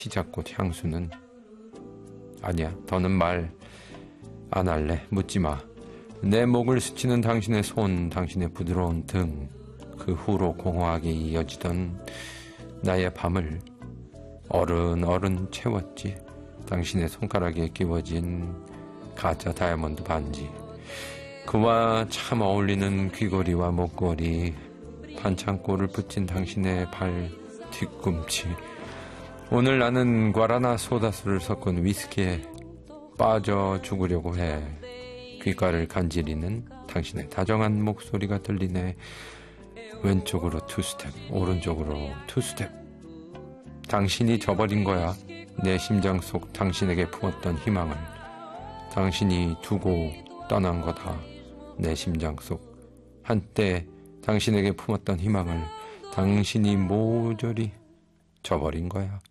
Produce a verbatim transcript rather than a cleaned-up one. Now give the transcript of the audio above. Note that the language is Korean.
피자꽃 향수는 아니야. 더는 말 안 할래. 묻지 마. 내 목을 스치는 당신의 손, 당신의 부드러운 등, 그 후로 공허하게 이어지던 나의 밤을 어른 어른 채웠지. 당신의 손가락에 끼워진 가짜 다이아몬드 반지, 그와 참 어울리는 귀걸이와 목걸이, 반창고를 붙인 당신의 발 뒤꿈치. 오늘 나는 과라나 소다수를 섞은 위스키에 빠져 죽으려고 해. 귓가를 간지리는 당신의 다정한 목소리가 들리네. 왼쪽으로 투스텝, 오른쪽으로 투스텝. 당신이 저버린 거야. 내 심장 속 당신에게 품었던 희망을. 당신이 두고 떠난 거다. 내 심장 속 한때 당신에게 품었던 희망을 당신이 모조리 저버린 거야.